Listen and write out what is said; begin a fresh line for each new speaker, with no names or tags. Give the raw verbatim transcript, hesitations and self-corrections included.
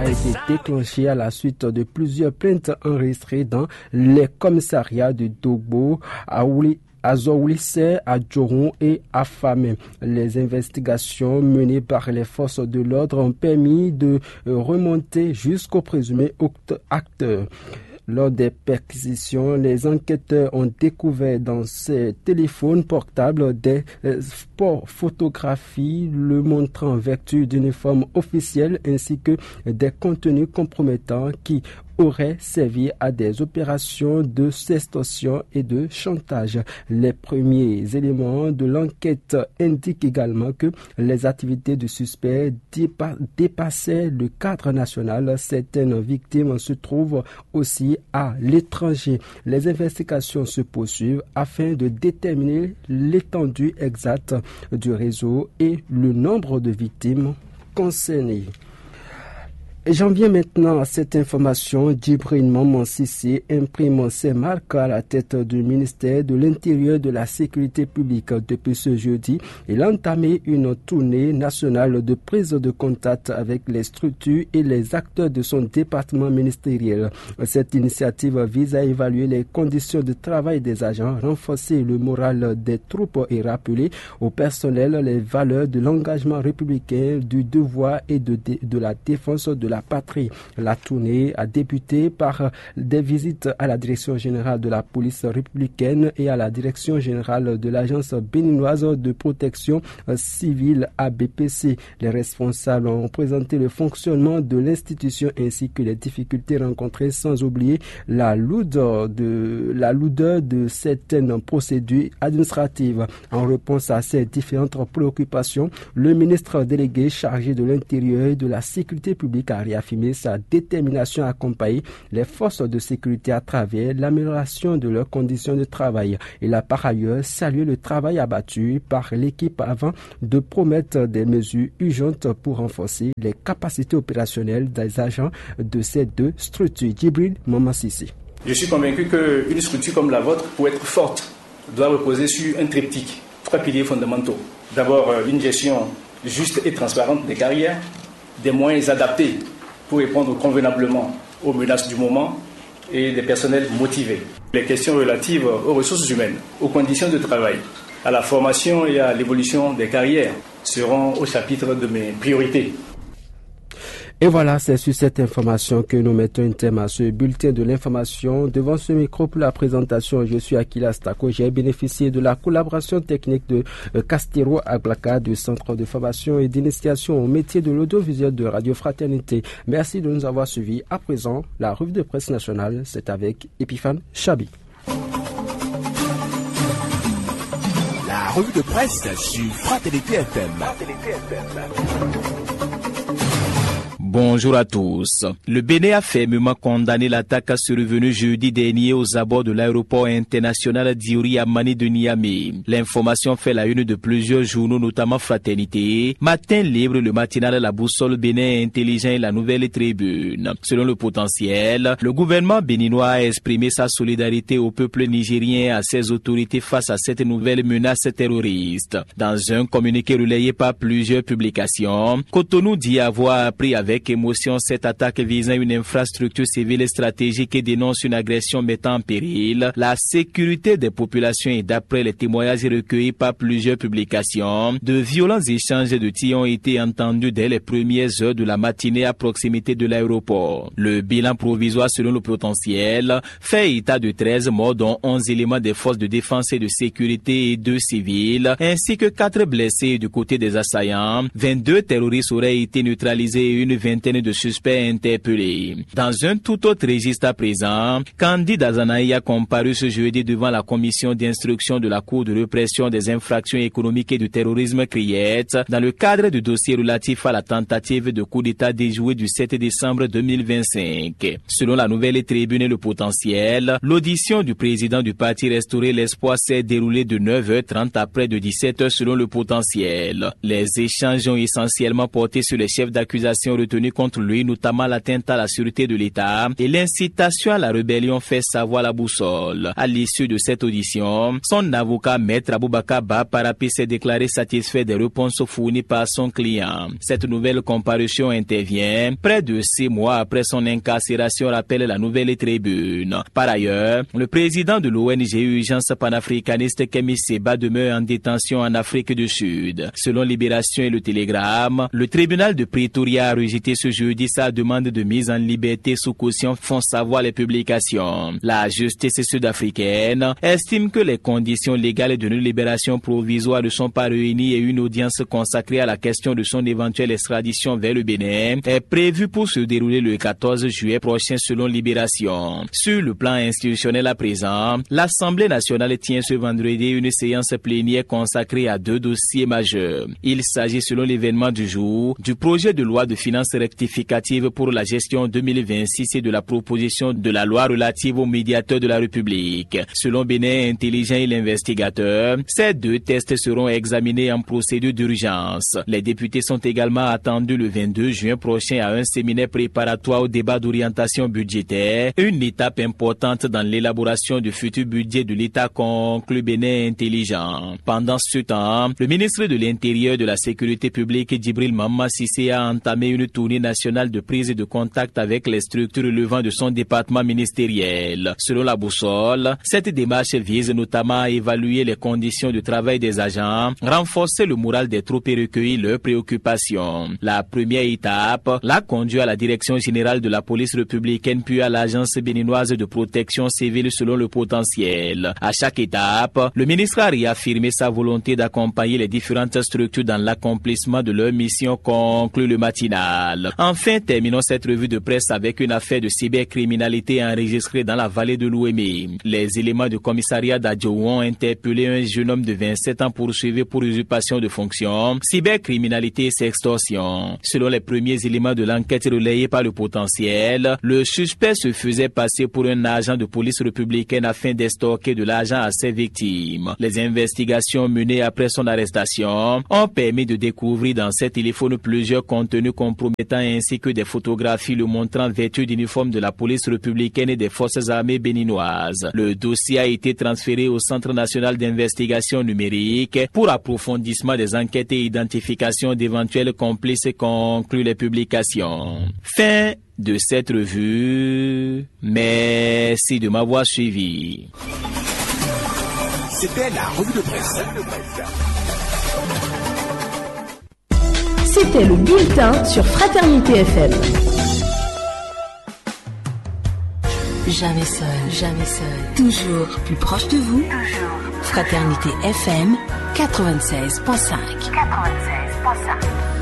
a été déclenché à la suite de plusieurs plaintes enregistrées dans les commissariats de Dogbo, à Ouli, à Zouilisse, à Djoron et à Famé. Les investigations menées par les forces de l'ordre ont permis de remonter jusqu'au présumé acteur. Lors des perquisitions, les enquêteurs ont découvert dans ces téléphones portables des photographies le montrant en vertu d'uniformes officiels ainsi que des contenus compromettants qui auraient servi à des opérations de sextorsion et de chantage. Les premiers éléments de l'enquête indiquent également que les activités du suspect dépa- dépassaient le cadre national. Certaines victimes se trouvent aussi à l'étranger. Les investigations se poursuivent afin de déterminer l'étendue exacte du réseau et le nombre de victimes concernées. Et j'en viens maintenant à cette information. Djibril Maman Sissi imprime ses marques à la tête du ministère de l'Intérieur et de la Sécurité publique. Depuis ce jeudi, il a entamé une tournée nationale de prise de contact avec les structures et les acteurs de son département ministériel. Cette initiative vise à évaluer les conditions de travail des agents, renforcer le moral des troupes et rappeler au personnel les valeurs de l'engagement républicain, du devoir et de, de, de la défense de la patrie. La tournée a débuté par des visites à la direction générale de la police républicaine et à la direction générale de l'agence béninoise de protection civile A B P C. Les responsables ont présenté le fonctionnement de l'institution ainsi que les difficultés rencontrées, sans oublier la lourdeur de, la lourdeur de certaines procédures administratives. En réponse à ces différentes préoccupations, le ministre délégué chargé de l'Intérieur et de la Sécurité publique a réaffirmé sa détermination à accompagner les forces de sécurité à travers l'amélioration de leurs conditions de travail. Il a par ailleurs salué le travail abattu par l'équipe avant de promettre des mesures urgentes pour renforcer les capacités opérationnelles des agents de ces deux structures. Djibril Maman Sissi.
Je suis convaincu qu'une structure comme la vôtre, pour être forte, doit reposer sur un triptyque, trois piliers fondamentaux. D'abord, une gestion juste et transparente des carrières, des moyens adaptés pour répondre convenablement aux menaces du moment et des personnels motivés. Les questions relatives aux ressources humaines, aux conditions de travail, à la formation et à l'évolution des carrières seront au chapitre de mes priorités.
Et voilà, c'est sur cette information que nous mettons un thème à ce bulletin de l'information. Devant ce micro pour la présentation, je suis Akila Stako. J'ai bénéficié de la collaboration technique de Castiro Aglaka du Centre de formation et d'initiation au métier de l'audiovisuel de Radio Fraternité. Merci de nous avoir suivis. À présent, la revue de presse nationale, c'est avec Epiphane Chabi.
La revue de presse sur Fraternité F M.
Bonjour à tous. Le Bénin a fermement condamné l'attaque survenue jeudi dernier aux abords de l'aéroport international d'Iori Amani de Niamey. L'information fait la une de plusieurs journaux, notamment Fraternité, Matin Libre, le matinal La Boussole, Bénin Intelligent et la Nouvelle Tribune. Selon le potentiel, le gouvernement béninois a exprimé sa solidarité au peuple nigérien et à ses autorités face à cette nouvelle menace terroriste. Dans un communiqué relayé par plusieurs publications, Cotonou dit avoir appris avec émotion cette attaque visant une infrastructure civile stratégique et dénonce une agression mettant en péril la sécurité des populations. Et d'après les témoignages recueillis par plusieurs publications, de violents échanges de tirs ont été entendus dès les premières heures de la matinée à proximité de l'aéroport. Le bilan provisoire selon le potentiel fait état de treize morts dont onze éléments des forces de défense et de sécurité et deux civils, ainsi que quatre blessés du côté des assaillants. vingt-deux terroristes auraient été neutralisés et une vingtaine de suspects interpellés. Dans un tout autre registre à présent, Candide Azanaï a comparu ce jeudi devant la commission d'instruction de la Cour de répression des infractions économiques et du terrorisme C R I E T dans le cadre du dossier relatif à la tentative de coup d'État déjouée du sept décembre deux mille vingt-cinq. Selon la Nouvelle Tribune et le potentiel, l'audition du président du parti Restaurer l'Espoir s'est déroulée de neuf heures trente à près de dix-sept heures selon le potentiel. Les échanges ont essentiellement porté sur les chefs d'accusation retenus retenues contre lui, notamment l'atteinte à la sûreté de l'État et l'incitation à la rébellion, fait savoir La Boussole. À l'issue de cette audition, son avocat Maître Aboubakar Ba Parapi s'est déclaré satisfait des réponses fournies par son client. Cette nouvelle comparution intervient près de six mois après son incarcération, rappelle la Nouvelle Tribune. Par ailleurs, le président de l'O N G Urgence panafricaniste Kemi Seba demeure en détention en Afrique du Sud. Selon Libération et le Télégramme, le tribunal de Pretoria a rejeté ce jeudi sa demande de mise en liberté sous caution, font savoir les publications. La justice sud-africaine estime que les conditions légales d'une libération provisoire ne sont pas réunies et une audience consacrée à la question de son éventuelle extradition vers le Bénin est prévue pour se dérouler le quatorze juillet prochain selon Libération. Sur le plan institutionnel à présent, l'Assemblée nationale tient ce vendredi une séance plénière consacrée à deux dossiers majeurs. Il s'agit selon l'événement du jour du projet de loi de finances rectificative pour la gestion deux mille vingt-six et de la proposition de la loi relative aux médiateurs de la République. Selon Bénin Intelligent et l'investigateur, ces deux tests seront examinés en procédure d'urgence. Les députés sont également attendus le vingt-deux juin prochain à un séminaire préparatoire au débat d'orientation budgétaire, une étape importante dans l'élaboration du futur budget de l'État, conclut Bénin Intelligent. Pendant ce temps, le ministre de l'Intérieur et de la Sécurité publique Djibril Mamma Cissé a entamé une tournée nationale de prise de contact avec les structures relevant de son département ministériel. Selon La Boussole, cette démarche vise notamment à évaluer les conditions de travail des agents, renforcer le moral des troupes et recueillir leurs préoccupations. La première étape l'a conduit à la direction générale de la police républicaine puis à l'agence béninoise de protection civile selon le potentiel. À chaque étape, le ministre a réaffirmé sa volonté d'accompagner les différentes structures dans l'accomplissement de leur mission, conclut le matinal. Enfin, terminons cette revue de presse avec une affaire de cybercriminalité enregistrée dans la vallée de l'Ouémé. Les éléments du commissariat d'Adjo ont interpellé un jeune homme de vingt-sept ans poursuivi pour usurpation de fonction, cybercriminalité et sextorsion. Selon les premiers éléments de l'enquête relayée par le potentiel, le suspect se faisait passer pour un agent de police républicaine afin d'estorquer de l'argent à ses victimes. Les investigations menées après son arrestation ont permis de découvrir dans ses téléphones plusieurs contenus compromettants ainsi que des photographies le montrant vêtu d'uniforme de la police républicaine et des forces armées béninoises. Le dossier a été transféré au Centre national d'investigation numérique pour approfondissement des enquêtes et identification d'éventuels complices, conclut les publications. Fin de cette revue. Merci de m'avoir suivi.
C'était la revue de presse.
C'était le bulletin sur Fraternité F M. Jamais seul, jamais seul, toujours plus proche de vous. Toujours. Fraternité F M quatre-vingt-seize virgule cinq. quatre-vingt-seize virgule cinq.